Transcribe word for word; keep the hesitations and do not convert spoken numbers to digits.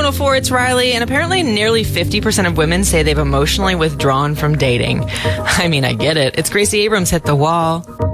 oh four, it's Riley, and apparently nearly fifty percent of women say they've emotionally withdrawn from dating. I mean, I get it. It's Gracie Abrams hit the wall.